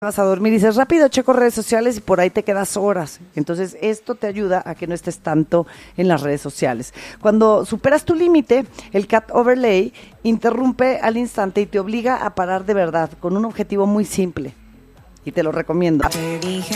Vas a dormir y dices, rápido, checo redes sociales y por ahí te quedas horas. Entonces, esto te ayuda a que no estés tanto en las redes sociales. Cuando superas tu límite, el Cat Overlay interrumpe al instante y te obliga a parar de verdad, con un objetivo muy simple. Y te lo recomiendo.